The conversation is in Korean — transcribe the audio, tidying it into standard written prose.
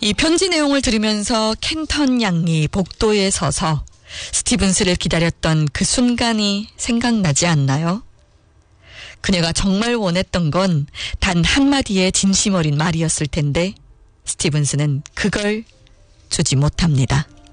이 편지 내용을 들으면서 켄턴 양이 복도에 서서 스티븐스를 기다렸던 그 순간이 생각나지 않나요? 그녀가 정말 원했던 건 단 한마디의 진심 어린 말이었을 텐데 스티븐스는 그걸 주지 못합니다.